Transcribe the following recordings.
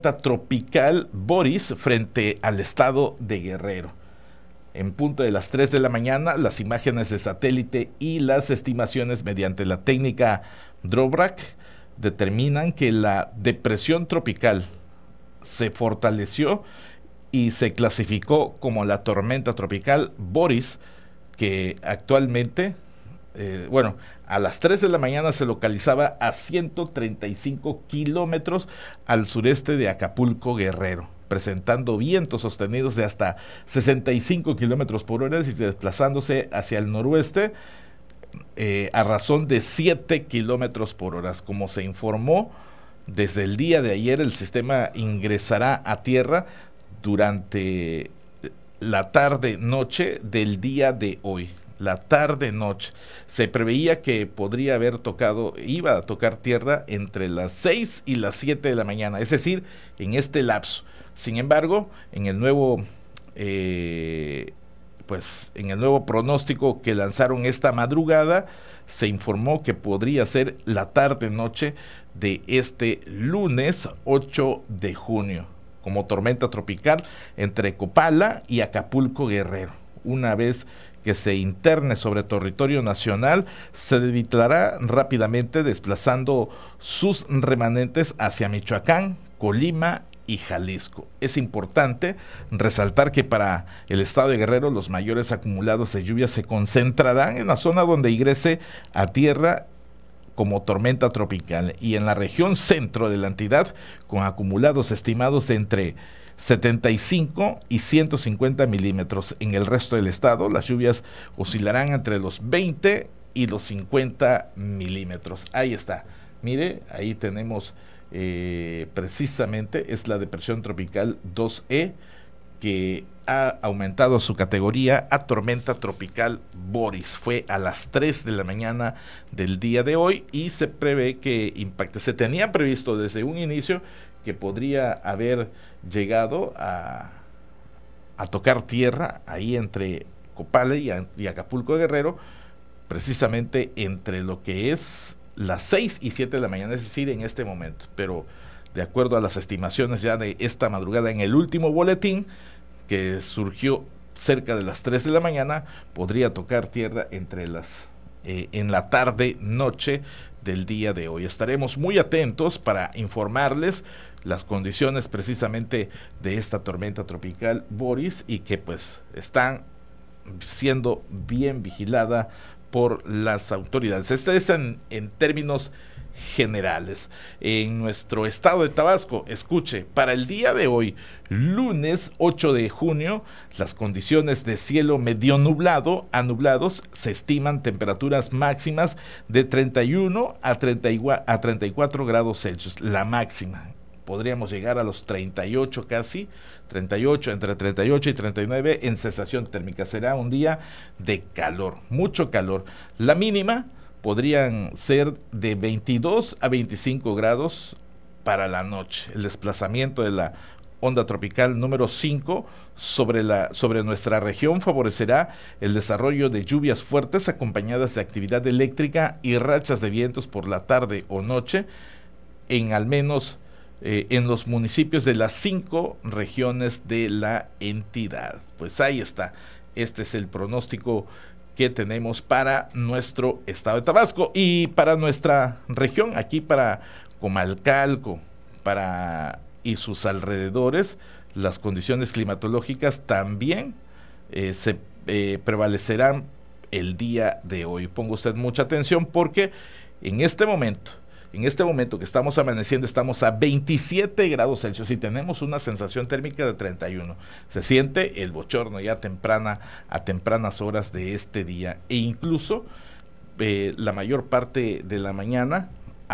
tropical Boris frente al estado de Guerrero. En punto de las 3 de la mañana, las imágenes de satélite y las estimaciones mediante la técnica Dvorak determinan que la depresión tropical se fortaleció y se clasificó como la tormenta tropical Boris, que actualmente, a las 3 de la mañana se localizaba a 135 kilómetros al sureste de Acapulco, Guerrero, presentando vientos sostenidos de hasta 65 kilómetros por hora y desplazándose hacia el noroeste a razón de 7 kilómetros por hora. Como se informó, desde el día de ayer el sistema ingresará a tierra durante la tarde-noche del día de hoy. La tarde-noche. Se preveía que iba a tocar tierra entre las 6 y las 7 de la mañana, es decir, en este lapso. Sin embargo, en el nuevo pronóstico que lanzaron esta madrugada, se informó que podría ser la tarde-noche de este lunes 8 de junio, como tormenta tropical entre Copala y Acapulco, Guerrero. Una vez que se interne sobre territorio nacional, se debilitará rápidamente, desplazando sus remanentes hacia Michoacán, Colima y Jalisco. Es importante resaltar que para el estado de Guerrero los mayores acumulados de lluvia se concentrarán en la zona donde ingrese a tierra como tormenta tropical y en la región centro de la entidad, con acumulados estimados de entre 75 y 150 milímetros. En el resto del estado, las lluvias oscilarán entre los 20 y los 50 milímetros. Ahí está. Mire, ahí tenemos precisamente, es la depresión tropical 2E, que ha aumentado su categoría a tormenta tropical Boris. Fue a las 3 de la mañana del día de hoy y se prevé que impacte. Se tenía previsto desde un inicio que podría haber llegado a tocar tierra ahí entre Copala y Acapulco, Guerrero, precisamente entre lo que es las 6 y 7 de la mañana, es decir, en este momento. Pero de acuerdo a las estimaciones ya de esta madrugada, en el último boletín que surgió cerca de las 3 de la mañana, podría tocar tierra en la tarde-noche del día de hoy. Estaremos muy atentos para informarles las condiciones precisamente de esta tormenta tropical Boris, y que pues están siendo bien vigilada por las autoridades. Este es en términos generales. En nuestro estado de Tabasco, escuche, para el día de hoy, lunes 8 de junio, las condiciones de cielo medio nublado a nublados, se estiman temperaturas máximas de 31 a 34 grados Celsius, la máxima. Podríamos llegar a los 38 casi, 38, entre 38 y 39 en sensación térmica. Será un día de calor, mucho calor. La mínima podrían ser de 22 a 25 grados para la noche. El desplazamiento de la onda tropical número 5 sobre nuestra región favorecerá el desarrollo de lluvias fuertes acompañadas de actividad eléctrica y rachas de vientos por la tarde o noche en al menos en los municipios de las 5 regiones de la entidad. Pues ahí está. Este es el pronóstico que tenemos para nuestro estado de Tabasco y para nuestra región, aquí para Comalcalco, y sus alrededores. Las condiciones climatológicas también se prevalecerán el día de hoy. Ponga usted mucha atención porque en este momento que estamos amaneciendo, estamos a 27 grados Celsius y tenemos una sensación térmica de 31. Se siente el bochorno ya a tempranas horas de este día, e incluso la mayor parte de la mañana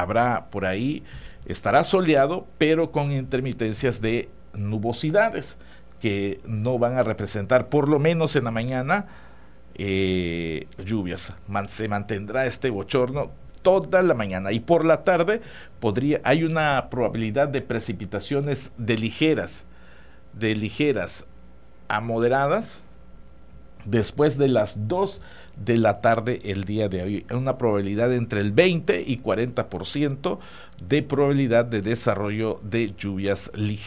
estará soleado, pero con intermitencias de nubosidades que no van a representar, por lo menos en la mañana, lluvias. Se mantendrá este bochorno toda la mañana, y por la tarde hay una probabilidad de precipitaciones de ligeras a moderadas después de las 2 de la tarde el día de hoy. Una probabilidad entre el 20 y 40% de probabilidad de desarrollo de lluvias ligeras.